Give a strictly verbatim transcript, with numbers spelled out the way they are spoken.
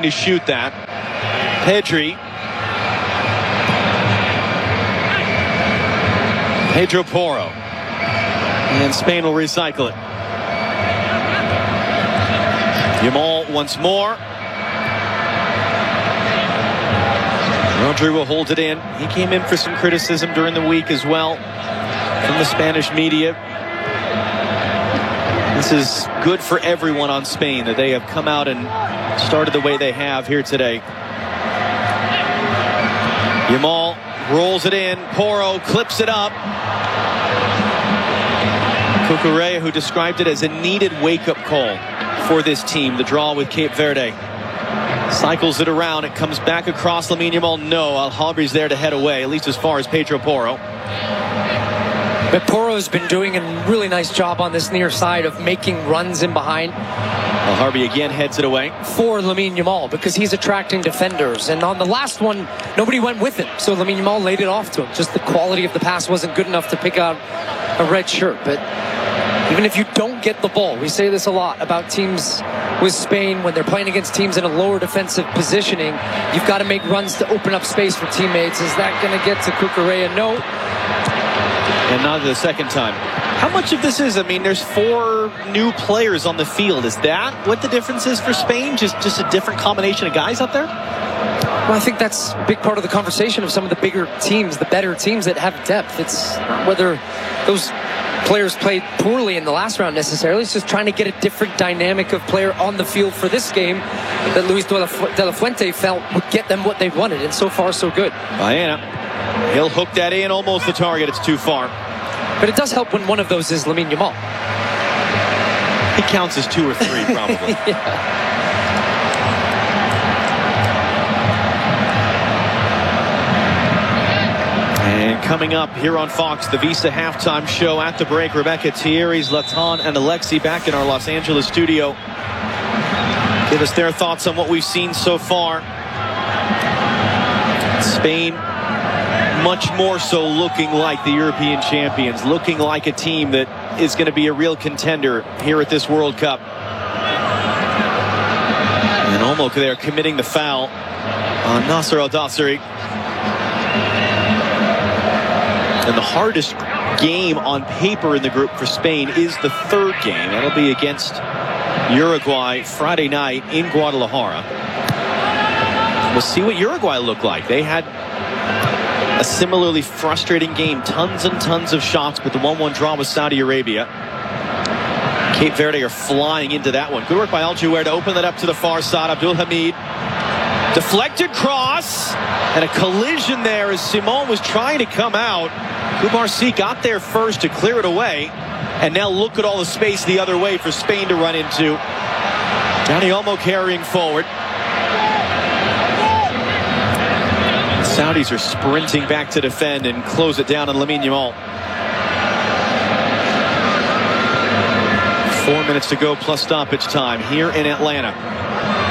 to shoot that. Pedri. Pedro Porro. And Spain will recycle it. Yamal once more. Rodri will hold it in. He came in for some criticism during the week as well from the Spanish media. This is good for everyone on Spain that they have come out and started the way they have here today. Yamal rolls it in. Porro clips it up. Cucurella, who described it as a needed wake-up call for this team, the draw with Cape Verde. Cycles it around. It comes back across Lamine Yamal. No, Alhabri's there to head away, at least as far as Pedro Porro. But Porro's been doing a really nice job on this near side of making runs in behind. Alhabri again heads it away. For Lamine Yamal, because he's attracting defenders. And on the last one, nobody went with him. So Lamine Yamal laid it off to him. Just the quality of the pass wasn't good enough to pick out a red shirt. But even if you don't get the ball, we say this a lot about teams with Spain when they're playing against teams in a lower defensive positioning, you've got to make runs to open up space for teammates. Is that going to get to Cucurella? No. And not the second time. How much of this is, I mean, there's four new players on the field. Is that what the difference is for Spain? Just, just a different combination of guys out there? Well, I think that's a big part of the conversation of some of the bigger teams, the better teams that have depth. It's not whether those players played poorly in the last round necessarily. It's just trying to get a different dynamic of player on the field for this game that Luis de la, Fu- de la Fuente felt would get them what they wanted, and so far so good. Baena, he'll hook that in, almost the target. It's too far. But it does help when one of those is Lamine Yamal. He counts as two or three, probably. Yeah. And coming up here on Fox, the Visa halftime show. At the break, Rebecca, Thierry, Zlatan, and Alexi back in our Los Angeles studio. Give us their thoughts on what we've seen so far. Spain, much more so looking like the European champions, looking like a team that is going to be a real contender here at this World Cup. And Olmo there committing the foul on Nasser Al-Dossari. And the hardest game on paper in the group for Spain is the third game. That'll be against Uruguay Friday night in Guadalajara. We'll see what Uruguay look like. They had a similarly frustrating game. Tons and tons of shots, but the one one draw with Saudi Arabia. Cape Verde are flying into that one. Good work by Al-Juwair to open that up to the far side. Abdul Hamid. Deflected cross. And a collision there as Simon was trying to come out. Kubarsi got there first to clear it away. And now look at all the space the other way for Spain to run into. Dani Olmo carrying forward. Saudis are sprinting back to defend and close it down on Lamine Yamal. Four minutes to go plus stoppage time here in Atlanta.